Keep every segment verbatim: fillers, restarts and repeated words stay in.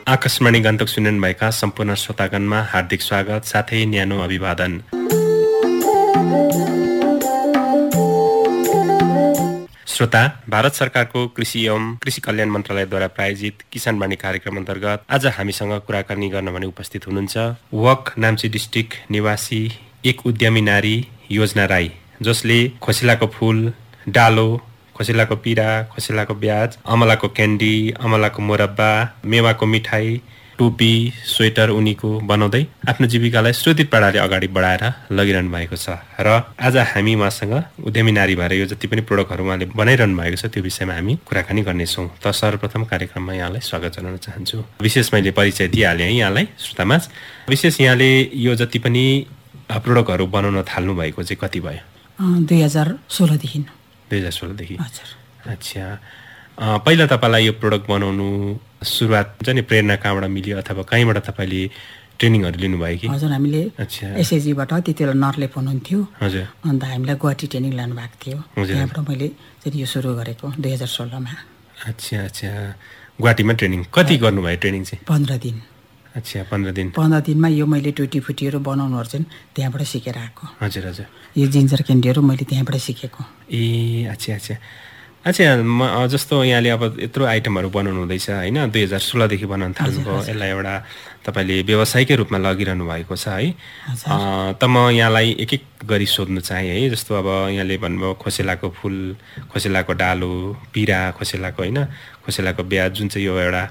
आकाशवाणी गान्तोक सुनिरहनु भएका सम्पूर्ण श्रोतागणमा हार्दिक स्वागत साथै न्यानो अभिवादन। श्रोता, भारत सरकारको कृषि एवं कृषि कल्याण मन्त्रालयद्वारा प्रायोजित किसान वाणी कार्यक्रम अन्तर्गत आज हामीसँग कुराकानी गर्न भने उपस्थित हुनुहुन्छ वक नाम्ची डिस्ट्रिक्ट निवासी एक उद्यमी नारी योजना राई, जसले खोसेलाको फूल, डालो, खोसेलाको पिरा, खोसेलाको ब्याज, अमलाको क्यान्डी, अमलाको मोरब्बा, मेवाको मिठाई, टोपी, स्वेटर, उनीको बनाउँदै आफ्नो जीविकालाई स्रोतित प्रणाली अगाडि बढाएर लगिरहनु भएको छ। र आज हामी उहाँसँग उद्यमी नारी भएर यो जति पनि प्रोडक्टहरू उहाँले बनाइरहनु भएको छ त्यो विषयमा हामी कुराकानी गर्नेछौँ। त सर्वप्रथम कार्यक्रममा यहाँलाई स्वागत जनाउन चाहन्छु। विशेष मैले परिचय दिइहालेँ है यहाँलाई श्रोतामाझ। विशेष यहाँले यो जति पनि प्रोडक्टहरू बनाउन थाल्नु भएको चाहिँ कति भयो? दुई हजार सोह्रदेखि दुई हजार सोह्रदेखि अच्छा। पहिला तपाईँलाई यो प्रोडक्ट बनाउनु सुरुवात चाहिँ नि प्रेरणा कहाँबाट मिल्यो अथवा कहीँबाट तपाईँले ट्रेनिङहरू लिनुभयो कि? हजुर, हामीले अच्छा एसएजीबाट त्यति बेला नर्लेप हुनुहुन्थ्यो। हजुर, अन्त हामीलाई गुवाहाटी ट्रेनिङ लानु भएको थियो। त्यहाँबाट मैले चाहिँ यो सुरु गरेको दुई हजार सोह्रमा। अच्छा अच्छा, गुवाहाटीमा ट्रेनिङ कति गर्नुभयो ट्रेनिङ चाहिँ? पन्ध्र दिन। अच्छा, पन्ध्र दिन। पन्ध्र दिनमा यो मैले टुटी फुटीहरू बनाउनुहरू चाहिँ त्यहाँबाट सिकेर आएको। हजुर हजुर, यो जिन्जर क्यान्डीहरू मैले त्यहाँबाट सिकेको। ए अच्छा अच्छा अच्छा, म जस्तो यहाँले अब यत्रो आइटमहरू बनाउनु हुँदैछ होइन, दुई हजार सोह्रदेखि बनाउन थाल्नुभयो, यसलाई एउटा तपाईँले व्यवसायिकै रूपमा लगिरहनु भएको छ है। त म यहाँलाई एक एक गरी सोध्नु चाहेँ है। जस्तो अब यहाँले भन्नुभयो खोसेलाको फुल, खोसेलाको डालो, पिरा, खोसेलाको होइन, खोसेलाको ब्याज, जुन चाहिँ यो एउटा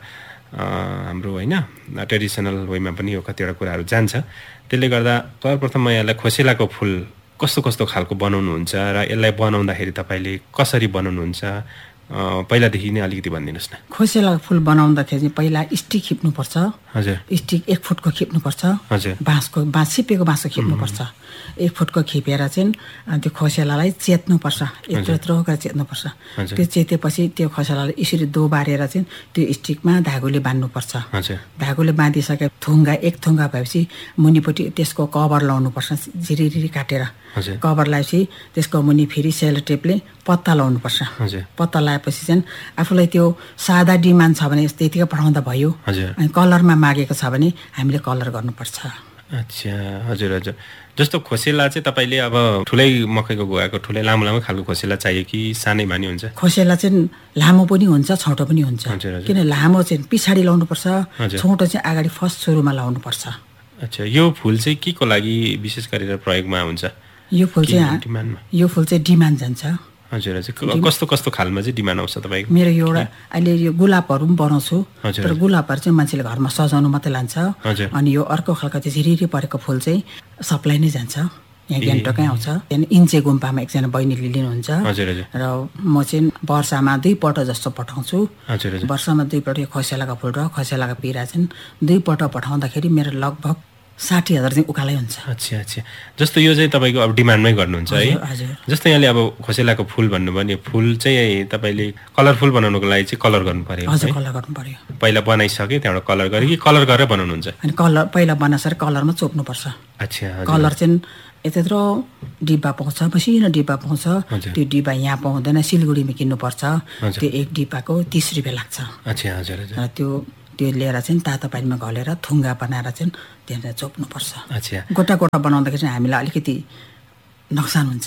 हाम्रो होइन ट्रेडिसनल वेमा पनि यो कतिवटा कुराहरू जान्छ। त्यसले गर्दा सर्वप्रथम म यहाँलाई खोसेलाको फुल कस्तो कस्तो खालको बनाउनुहुन्छ र यसलाई बनाउँदाखेरि तपाईँले कसरी बनाउनुहुन्छ पहिलादेखि नै अलिकति भनिदिनुहोस् न। खोसेलाको फुल बनाउँदाखेरि चाहिँ पहिला स्टिक खिप्नुपर्छ। हजुर, स्टिक एक फुटको खिप्नुपर्छ। हजुर, बाँसको बाँस सिपेको बाँसको खिप्नुपर्छ। एक फुटको खिपेर चाहिँ त्यो खोसेलालाई चेत्नुपर्छ, यत्रो यत्रो गरेर चेत्नुपर्छ। त्यो चेतेपछि त्यो खोसेलालाई यसरी दो बारेर चाहिँ त्यो स्टिकमा धागोले बाँध्नुपर्छ। धागोले बाँधिसके थुङ्गा एक थुङ्गा भएपछि मुनिपट्टि त्यसको कभर लाउनुपर्छ, झिरिरी काटेर कभर लगाएपछि त्यसको मुनि फेरि सेलो टेपले पत्ता लाउनुपर्छ। पत्ता लगाएपछि चाहिँ आफूलाई त्यो सादा डिमान्ड छ भने त्यतिकै पठाउँदा भयो। अनि कलरमा मागेको छ भने हामीले कलर गर्नुपर्छ। अच्छा, हजुर हजुर। जस्तो खोसेला चाहिँ तपाईँले अब ठुलै मकैको घुवाको ठुलै लामो लामो खालको खोसेला चाहियो कि सानै भनी हुन्छ? खोसेला चाहिँ लामो पनि हुन्छ, छोटो पनि हुन्छ। किन लामो चाहिँ पछाडि लाउनुपर्छ, छोटो चाहिँ अगाडि फर्स्ट सुरुमा लाउनुपर्छ। अच्छा, यो फुल चाहिँ के को लागि विशेष गरेर प्रयोगमा हुन्छ? यो फुल चाहिँ यो फुल चाहिँ डिमान्ड जान्छ। हजुर हजुर, कस्तो कस्तो खालमा चाहिँ डिमान्ड आउँछ तपाईँको? मेरो एउटा अहिले यो गुलाबहरू पनि बनाउँछु, तर गुलाबहरू चाहिँ मान्छेले घरमा सजाउनु मात्रै लान्छ। अनि यो अर्को खालको चाहिँ झिरिरी परेको फुल चाहिँ सप्लाई नै जान्छ, यहाँ गान्तोकै आउँछ। त्यहाँदेखि इन्चे गुम्पामा एकजना बहिनीले लिनुहुन्छ र म चाहिँ वर्षमा दुईपल्ट जस्तो पठाउँछु। वर्षमा दुईपल्ट यो खोसेलाको फुल र खोसेलाको पिरा चाहिँ दुईपल्ट पठाउँदाखेरि मेरो लगभग साठी हजार चाहिँ उकालै हुन्छ। अच्छा अच्छा, जस्तो यो चाहिँ तपाईँको अब डिमान्डमै गर्नुहुन्छ है? जस्तो यहाँले अब खोसेलाको फुल भन्नुभयो नि, फुल चाहिँ तपाईँले कलरफुल बनाउनुको लागि चाहिँ कलर गर्नु पर्यो? हजुर, कलर गर्नु पर्यो। पहिला बनाइसके त्यहाँबाट कलर गरे कि कलर गरेर बनाउनुहुन्छ? अनि कलर पहिला बनाएर कलरमा चोप्नुपर्छ। अच्छा, कलर चाहिँ यत्रो डिब्बा पाउँछ, मसिनो डिब्बा पाउँछ। त्यो डिब्बा यहाँ पाउँदैन, सिलगढीमा किन्नुपर्छ। त्यो एक डिब्बाको तिस रुपियाँ लाग्छ। अच्छा हजुर हजुर, त्यो त्यो लिएर चाहिँ तातो पानीमा घलेर थुङ्गा बनाएर चाहिँ त्यहाँनिर चोप्नुपर्छ। अच्छा, गोटा गोटा बनाउँदाखेरि चाहिँ हामीलाई अलिकति नोक्सान हुन्छ।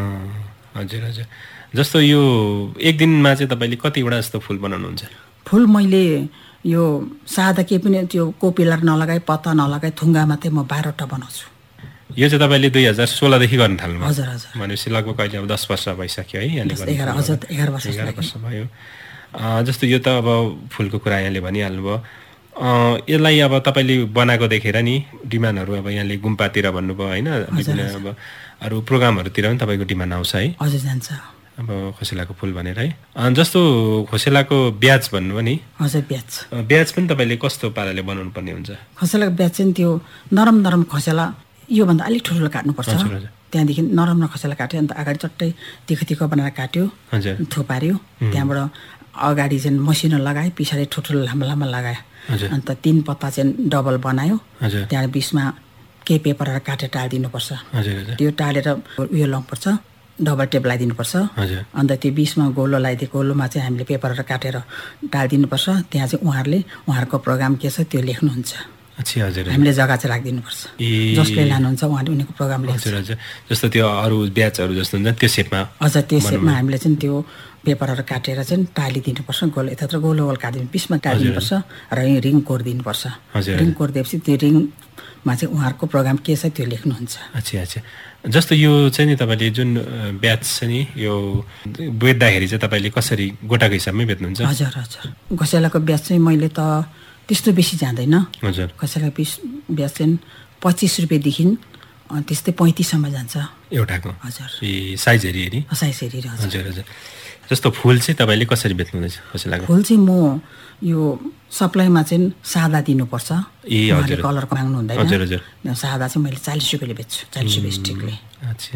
हजुर हजुर, जस्तो यो एक दिनमा चाहिँ तपाईँले कतिवटा जस्तो फुल बनाउनुहुन्छ? फुल मैले यो सादा केही पनि त्यो कोपिलर नलगाए पत्ता नलगाए थुङ्गा मात्रै म बाह्रवटा बनाउँछु। यो चाहिँ तपाईँले दुई हजार सोह्रदेखि गर्न थाल्नु? हजुर हजुर, भनेपछि लगभग अहिले अब दस वर्ष भइसक्यो है यहाँले? एघार हजुर एघार वर्ष एघार वर्ष भयो। जस्तो यो त अब फुलको कुरा यहाँले भनिहाल्नुभयो। यसलाई अब तपाईँले बनाएको देखेर नि डिमान्डहरू अब यहाँले गुम्पातिर भन्नुभयो होइन, विभिन्न अब अरू प्रोग्रामहरूतिर पनि तपाईँको डिमान्ड आउँछ है? हजुर, जान्छ। अब खोसेलाको फुल भनेर है। जस्तो खोसेलाको ब्याज भन्नुभयो नि? हजुर, ब्याज ब्याज पनि तपाईँले कस्तो पाराले बनाउनु पर्ने हुन्छ? खोसेलाको ब्याज चाहिँ त्यो नरम नरम खोसेला योभन्दा अलिक ठुलो काट्नुपर्छ। त्यहाँदेखि नरम नरम खोसेला काट्यो, अन्त अगाडि चट्टै तिखो तिखो बनाएर काट्यो, थुपार्यो। त्यहाँबाट अगाडि चाहिँ मसिनो लगायो, पछाडि ठुल्ठुलो लामो लामो लगायो। अन्त तिन पत्ता चाहिँ डबल बनायो। त्यहाँ बिचमा केही पेपरहरू काटेर टालिदिनुपर्छ। त्यो टालेर उयो लाउनुपर्छ, डबल टेप लगाइदिनुपर्छ। अन्त त्यो बिचमा गोलो लगाइदिए गोलोमा चाहिँ हामीले पेपरहरू काटेर टालिदिनुपर्छ। त्यहाँ चाहिँ उहाँहरूले उहाँहरूको प्रोग्राम के छ त्यो लेख्नुहुन्छ। हामीले जग्गा चाहिँ राखिदिनुपर्छ। जसले लानुहुन्छ उहाँले उनीहरूको प्रोग्राम लेख्छ। जस्तो त्यो अरू ब्याचहरू जस्तो हुन्छ त्यो सेपमा अझ त्यो सेपमा हामीले चाहिँ त्यो पेपरहरू काटेर चाहिँ टालिदिनुपर्छ। गोलो यतातिर गोलो गोल काटिदिनु बिचमा टालिदिनुपर्छ र रिङ कोरिदिनुपर्छ। रिङ कोरिदिएपछि त्यो रिङमा चाहिँ उहाँहरूको प्रोग्राम के छ त्यो लेख्नुहुन्छ। अच्छा अच्छा जस्तो यो चाहिँ नि तपाईँले जुन ब्याच छ नि यो बेच्दाखेरि चाहिँ तपाईँले कसरी गोटाको हिसाबमै बेच्नुहुन्छ? हजुर हजुर घोसेलाको ब्याच चाहिँ मैले त त्यस्तो बेसी जाँदैन। हजुर घोसेलाको पिस ब्याच चाहिँ पच्चिस रुपियाँदेखि त्यस्तै पैँतिससम्म जान्छ एउटाको। हजुर ए साइज हेरी हेरी साइज हेरी हजुर हजुर जस्तो फुल चाहिँ तपाईँले कसरी बेच्नुहुँदैछ घोसेलाको? फुल चाहिँ म यो सप्लाईमा चाहिँ सादा दिनुपर्छ। ए हजुर कलरको माग्नु हुँदैन। हजुर हजुर सादा चाहिँ मैले चालिस रुपियाँले बेच्छु। चालिस रुपियाँ स्टिकले। अच्छा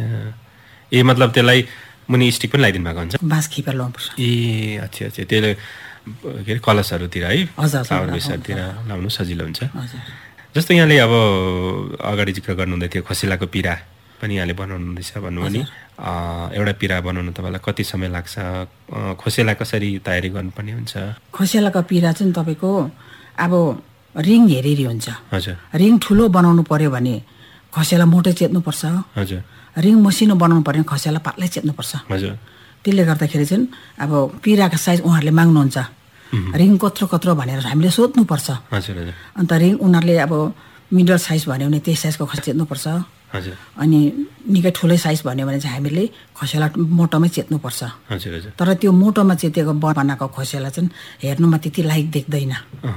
ए मतलब त्यसलाई मुनि स्टिक पनि लगाइदिनु भएको हुन्छ? बाँस खिपेर लाउनुपर्छ। ए अच्छा अच्छा त्यसले के अरे कलशहरूतिर है फ्लावर बेसहरूतिर लाउनु सजिलो हुन्छ। जस्तो यहाँले अब अगाडि जिक्र गर्नुहुँदै थियो खसेलाको पिरा पनि यहाँले बनाउनु हुँदैछ भन्नुभयो नि। एउटा पिरा बनाउनु तपाईँलाई कति समय लाग्छ? खोसेला कसरी तयारी गर्नुपर्ने हुन्छ? खोसेलाको पिरा चाहिँ तपाईँको अब रिङ हेरी हुन्छ। हजुर रिङ ठुलो बनाउनु पर्यो भने खसेला मोटो चेत्नुपर्छ। हजुर रिङ मसिनो बनाउनु पर्यो भने खसेला पातलै चेत्नुपर्छ। हजुर त्यसले गर्दाखेरि चाहिँ अब पिराको साइज उहाँहरूले माग्नुहुन्छ। रिङ कत्रो कत्रो भनेर हामीले सोध्नुपर्छ। हजुर हजुर अन्त रिङ उनीहरूले अब मिडल साइज भन्यो भने त्यही साइजको खसेला चेत्नुपर्छ। हजुर अनि निकै ठुलै साइज भन्यो भने चाहिँ हामीले खसेला मोटोमै चेत्नुपर्छ। हजुर हजुर तर त्यो मोटोमा चेतेको बनाएको खसेला चाहिँ हेर्नुमा त्यति लाइक देख्दैन।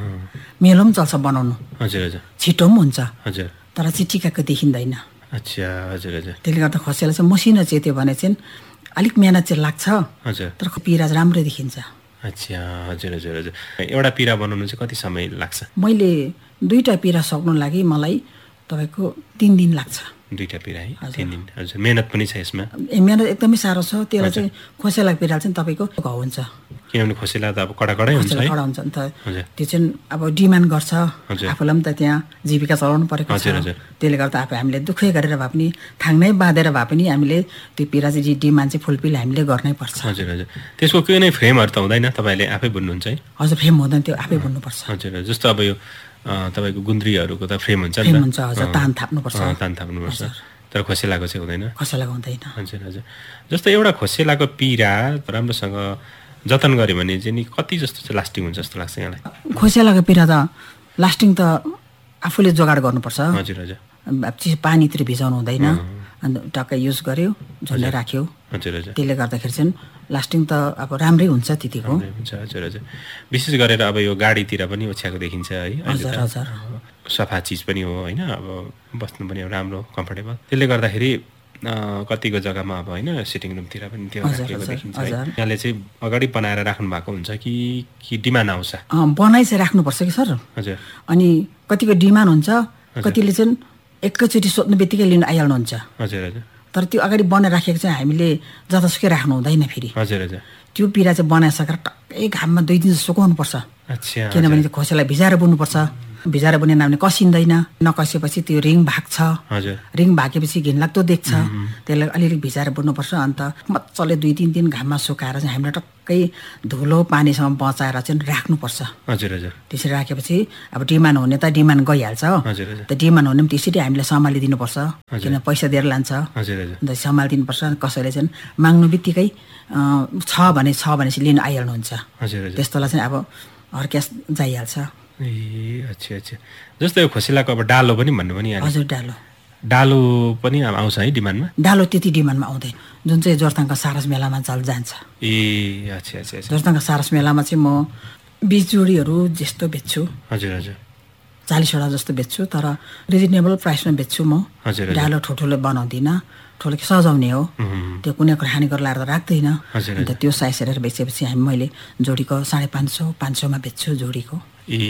मेलो पनि चल्छ बनाउनु। हजुर हजुर छिटो पनि हुन्छ। हजुर तर चिटिकाको देखिँदैन। अच्छा हजुर हजुर त्यसले गर्दा खसेला चाहिँ मसिनो चेत्यो भने चाहिँ अलिक मेहनत चाहिँ लाग्छ। हजुर तर पिरा चाहिँ राम्रो देखिन्छ। अच्छा हजुर हजुर हजुर एउटा पिरा बनाउनु चाहिँ कति समय लाग्छ? मैले दुईवटा पिरा सक्नु लागि मलाई तपाईँको तिन दिन लाग्छ। दुईवटा पिरा है तिन दिन हजुर मेहनत पनि छ यसमा? ए मेहनत एकदमै साह्रो छ। त्यसलाई चाहिँ खोसेला पिरा चाहिँ तपाईँको घाउ हुन्छ। किनभने खोसेला त अब कडा कडै हुन्छ है। कडा हुन्छ नि त त्यो चाहिँ अब डिमान्ड गर्छ। आफूलाई पनि त त्यहाँ जीविका चलाउनु परेको छ। त्यसले गर्दा अब हामीले दुःखै गरेर भए पनि थाङ्नै बाँधेर भए पनि हामीले त्यो पिरा चाहिँ डिमान्ड चाहिँ फुलफिल हामीले गर्नै पर्छ। हजुर हजुर त्यसको कुनै फ्रेमहरू त हुँदैन? तपाईँले आफै बुन्नुहुन्छ है? हजुर फ्रेम हुँदैन त्यो आफै बुन्नुपर्छ। हजुर जस्तो अब यो तपाईँको गुन्द्रीहरूको त फ्रेम हुन्छ नि? फ्रेम हुन्छ हजुर तान थाप्नुपर्छ। तान थाप्नुपर्छ तर खोसेलाको चाहिँ हुँदैन? खोसेलाको हुँदैन। हजुर हजुर जस्तो एउटा खोसेलाको पिरा राम्रोसँग जतन गऱ्यो भने चाहिँ नि कति जस्तो चाहिँ लास्टिङ हुन्छ जस्तो लाग्छ यहाँलाई? खोसेलाको पिरा त लास्टिङ त आफूले जोगाड गर्नुपर्छ। हजुर हजुर पानीतिर भिजाउनु हुँदैन। अन्त टक्कै युज गर्यो झोल्दै राख्यो। हजुर हजुर त्यसले गर्दाखेरि चाहिँ लास्टिङ त अब राम्रै हुन्छ त्यतिको हुन्छ। हजुर हजुर विशेष गरेर अब यो गाडीतिर पनि ओछ्याएको देखिन्छ है? हजुर हजुर सफा चिज पनि हो होइन? अब बस्नु पनि राम्रो कम्फर्टेबल। त्यसले गर्दाखेरि कतिको जग्गामा अब होइन सिटिङ रुमतिर पनि त्यो राखेको देखिन्छ है? यहाँले चाहिँ अगाडि बनाएर राख्नु भएको हुन्छ कि कि डिमान्ड आउँछ? बनाइ चाहिँ राख्नुपर्छ कि सर। हजुर अनि कतिको डिमान्ड हुन्छ कतिले चाहिँ एकैचोटि सोध्नु बित्तिकै लिन आइहाल्नुहुन्छ। हजुर हजुर तर त्यो अगाडि बनाएर राखेको चाहिँ हामीले जतासुकै राख्नु हुँदैन फेरि। हजुर हजुर त्यो पिरा चाहिँ बनाइसकेर टक्कै घाममा दुई दिन सुकाउनुपर्छ। अच्छा किनभने त्यो खोसेलाई भिजाएर बुन्नुपर्छ। भिजाएर बुनेन भने कसिँदैन। नकसेपछि त्यो रिङ भाग्छ। हजुर रिङ भागेपछि घिनलाग्दो देख्छ। त्यसलाई अलिअलि भिजाएर बुन्नुपर्छ। अन्त मजाले दुई तिन दिन घाममा सुकाएर चाहिँ हामीले टक्कै धुलो पानीसँग बचाएर चाहिँ राख्नुपर्छ। हजुर हजुर त्यसरी राखेपछि अब डिमान्ड हुने त डिमान्ड गइहाल्छ। हजुर त डिमान्ड हुने पनि त्यसरी हामीले सम्हालिदिनुपर्छ। किन पैसा दिएर लान्छ। हजुर हजुर अन्त सम्हालिदिनुपर्छ। कसैले चाहिँ माग्नु बित्तिकै छ भने छ भनेपछि लिन आइहाल्नुहुन्छ। हजुर हजुर त्यस्तोलाई चाहिँ अब हर्क्यास जाइहाल्छ। ए अच्छा अच्छा जस्तो यो खोसेलाको अब डालो पनि भन्नुभयो नि? हजुर डालो डालो पनि आउँछ है डिमान्डमा? डालो त्यति डिमान्डमा आउँदैन। जुन चाहिँ जोरथाङको सारस मेलामा चल जान्छ। ए अच्छा अच्छा जोरथाङको सारस मेलामा चाहिँ म बिस जोडीहरू जस्तो बेच्छु। हजुर हजुर चालिसवटा जस्तो बेच्छु। तर रिजनेबल प्राइसमा बेच्छु म। हजुर डालो ठुल्ठुलो बनाउँदिनँ। ठुलो सजाउने हो। त्यो कुनै खानेकुरा लाएर राख्दैन। अन्त त्यो साइज हेरेर बेचेपछि हामी मैले जोडीको साढे पाँच सौ पाँच सौमा बेच्छु जोडीको।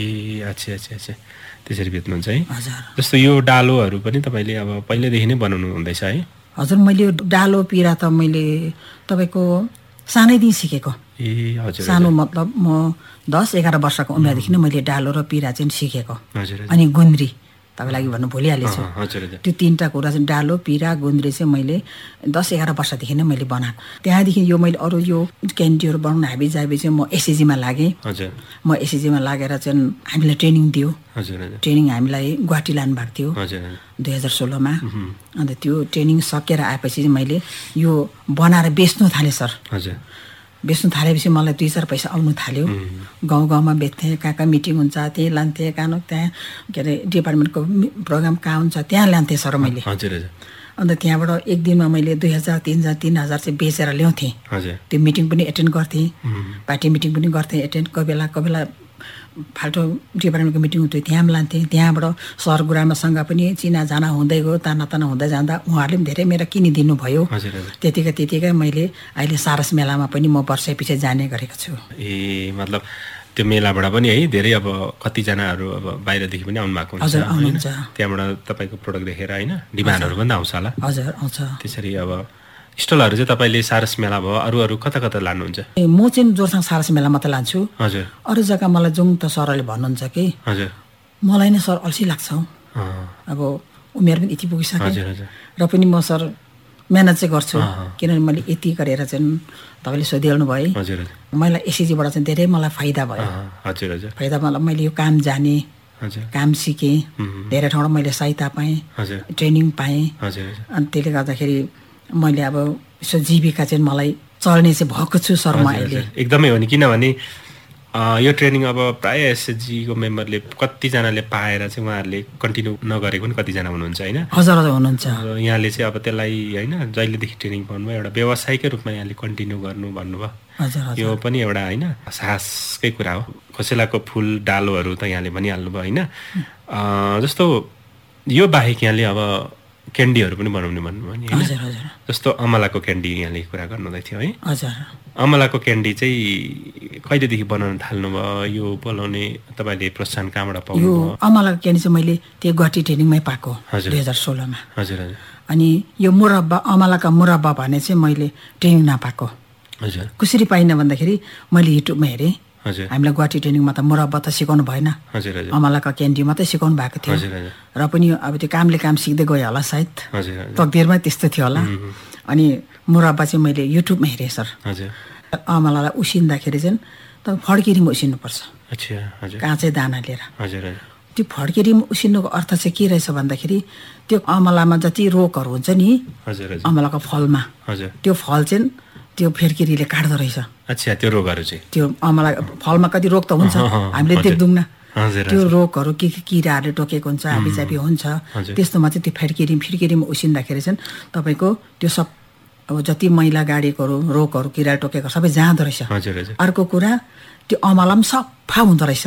ए अच्छा अच्छा अच्छा त्यसरी बेच्नुहुन्छ है? हजुर जस्तो यो डालोहरू पनि तपाईँले अब पहिल्यैदेखि नै बनाउनु हुँदैछ है? हजुर मैले यो डालो पिरा त मैले तपाईँको सानैदेखि सिकेको। ए हजुर सानो मतलब म दस एघार वर्षको उमेरदेखि नै मैले डालो र पिरा चाहिँ सिकेको। हजुर अनि गुन्द्री तपाईँलाई भन्नु भुलिहालेछु। हजुर हजुर। त्यो तिनवटा कुरा चाहिँ डालो पिरा गुन्द्रे चाहिँ मैले दस एघार वर्षदेखि नै मैले बनाएको। त्यहाँदेखि यो मैले अरू यो क्यान्डीहरू बनाउन हाबी जाबी चाहिँ म एसएजीमा लागेँ। हजुर। म एसएजीमा लागेर चाहिँ हामीलाई ट्रेनिङ दियो। हजुर हजुर। ट्रेनिङ हामीलाई गुवाहाटी लानु भएको थियो हजुर दुई हजार सोह्रमा। अन्त त्यो ट्रेनिङ सकेर आएपछि चाहिँ मैले यो बनाएर बेच्नु थालेँ सर। हजुर। बेच्नु थालेपछि मलाई दुई चार पैसा आउनु थाल्यो। गाउँ गाउँमा बेच्थेँ, कहाँ कहाँ मिटिङ हुन्छ त्यहीँ लान्थेँ, कहाँ त्यहाँ के अरे डिपार्टमेन्टको प्रोग्राम कहाँ हुन्छ त्यहाँ लान्थेँ सर मैले। हजुर हजुर। अन्त त्यहाँबाट एक दिनमा मैले दुई हजार तिन हजार तिन हजार चाहिँ बेचेर ल्याउँथेँ। हजुर। त्यो मिटिङ पनि एटेन्ड गर्थेँ, पार्टी मिटिङ पनि गर्थेँ एटेन्ड। कोही बेला कोही बेला फाल्टो डिपार्टमेन्टको मिटिङ हुन्थ्यो त्यहाँ पनि लान्थेँ। त्यहाँबाट सर गुरुआमासँग पनि चिनाजाना हुँदै गयो, ताना ताना हुँदै जाँदा उहाँहरूले पनि धेरै मेरो किनिदिनु भयो। त्यतिकै त्यतिकै मैले अहिले सारस मेलामा पनि म वर्ष पछि जाने गरेको छु। ए मतलब त्यो मेलाबाट पनि है धेरै अब कतिजनाहरू अब बाहिरदेखि पनि आउनु भएको हुन्छ आउनुहुन्छ। त्यहाँबाट तपाईँको प्रोडक्ट देखेर होइन डिमान्डहरू पनि आउँछ होला। हजुर आउँछ। त्यसरी अब स्टलहरू चाहिँ तपाईँले सारस मेला भयो अरू अरू कता कता लानुहुन्छ? ए म चाहिँ जोरथाङ सारस मेला मात्रै लान्छु। हजुर। अरू जग्गा मलाई जाउँ त सरले भन्नुहुन्छ कि हजुर मलाई नै सर अल्छी लाग्छ। अब उमेर पनि यति पुगिसक्यो र पनि म सर मेहनत चाहिँ गर्छु किनभने मैले यति गरेर चाहिँ तपाईँले सोधिहाल्नु भयो। हजुर। मलाई एसएजीबाट चाहिँ धेरै मलाई फाइदा भयो। हजुर हजुर। फाइदा मतलब मैले यो काम जाने, काम सिकेँ, धेरै ठाउँबाट मैले सहायता पाएँ, ट्रेनिङ पाएँ। अनि त्यसले गर्दाखेरि मैले अब यसो जीविका चाहिँ मलाई चल्ने चाहिँ भएको छु सर म अहिले। एकदमै हो नि, किनभने यो ट्रेनिङ अब प्रायः एसएचजीको मेम्बरले कतिजनाले पाएर चाहिँ उहाँहरूले कन्टिन्यू नगरेको पनि कतिजना हुनुहुन्छ होइन? हजुर हजुर हुनुहुन्छ। यहाँले चाहिँ अब त्यसलाई होइन जहिलेदेखि ट्रेनिङ पाउनुभयो एउटा व्यवसायकै रूपमा यहाँले कन्टिन्यू गर्नु भन्नुभयो। हजुर। यो पनि एउटा होइन साहसकै कुरा हो। खोसेलाको फुल डालोहरू त यहाँले भनिहाल्नुभयो होइन? जस्तो यो बाहेक यहाँले अब क्यान्डीहरू पनि बनाउने भन्नुभयो नि होइन? जस्तो अमलाको क्यान्डी यहाँले कुरा गर्नुहुँदै थियो है? हजुर। अमलाको क्यान्डी चाहिँ कहिलेदेखि बनाउन थाल्नुभयो? यो बनाउने तपाईँले प्रोत्साहन कहाँबाट पाउनुभयो? यो अमलाको क्यान्डी चाहिँ मैले त्यो गुवाहाटी ट्रेनिङमै पाएको दुई हजार सोह्रमा। हजुर हजुर। अनि यो मुरब्बा अमलाका मुरब्बा भने चाहिँ मैले ट्रेनिङ नपाएको। हजुर। कसरी पाइनँ भन्दाखेरि मैले युट्युबमा हेरेँ। हजुर। हामीलाई गुवाहाटी ट्रेनिङमा त मुरब्बा त सिकाउनु भएन। हजुर हजुर। अमलाका क्यान्डी मात्रै सिकाउनु भएको थियो। हजुर हजुर। र पनि अब त्यो कामले काम सिक्दै गयो होला सायद। हजुर। तकदिरमा त्यस्तो थियो होला। अनि मुरब्बा चाहिँ मैले युट्युबमा हेरेँ सर। हजुर। अमलालाई उसिन्दाखेरि चाहिँ तपाईँ फड्केरीमा उसिन्नुपर्छ। अच्छा। हजुर। काँचै दाना लिएर। हजुर। त्यो फड्केरीमा उसिन्नुको अर्थ चाहिँ के रहेछ भन्दाखेरि त्यो अमलामा जति रोगहरू हुन्छ नि अमलाको फलमा, त्यो फल चाहिँ त्यो फेर्केरीले काट्दो रहेछ। अच्छा। त्यो रोगहरू चाहिँ त्यो अमला फलमा कति रोग त हुन्छ हामीले देख्दैनौँ न। त्यो रोगहरू के के किराहरूले टोकेको हुन्छ, हाबीजाबी हुन्छ, त्यस्तोमा चाहिँ त्यो फेर्केरी फिर्केरीमा उसिन्दाखेरि चाहिँ तपाईँको त्यो सब अब जति मैला गाडीकोहरू रोगहरू किरा टोकेको सबै जाँदो रहेछ। अर्को कुरा त्यो अमला पनि सफा हुँदो रहेछ।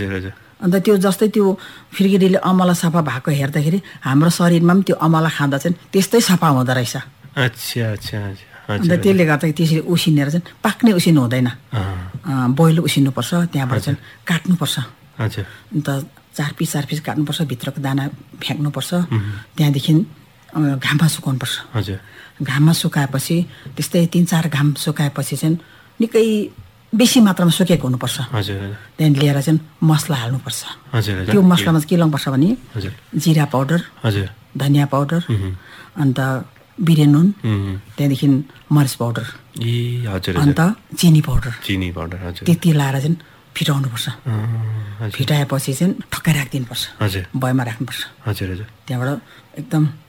अन्त त्यो जस्तै त्यो फिर्केरीले अमला सफा भएको हेर्दाखेरि हाम्रो शरीरमा पनि त्यो अमला खाँदा चाहिँ त्यस्तै सफा हुँदो रहेछ। अच्छा अच्छा। अन्त त्यसले गर्दा त्यसरी उसिनेर चाहिँ पाक्ने उसिन्नु हुँदैन, बोइल उसिन्नुपर्छ। त्यहाँबाट चाहिँ काट्नुपर्छ। अन्त चार पिस चार पिस काट्नुपर्छ, भित्रको दाना फ्याँक्नुपर्छ। त्यहाँदेखि घाममा सुकाउनुपर्छ। घाममा सुकाएपछि त्यस्तै तिन चार घाम सुकाएपछि चाहिँ निकै बेसी मात्रामा सुकेको हुनुपर्छ। त्यहाँदेखि लिएर चाहिँ मसला हाल्नुपर्छ। त्यो मसलामा चाहिँ के लाउनुपर्छ भने जिरा पाउडर, धनियाँ पाउडर, अन्त बिरे नुन, त्यहाँदेखि मरिच पाउडर, अन्त चिनी पाउडर चिनी पाउडर त्यति लाएर चाहिँ फिटाउनुपर्छ। फिटाएपछि चाहिँ ठक्कै राखिदिनुपर्छ, बयमा राख्नुपर्छ। त्यहाँबाट एकदम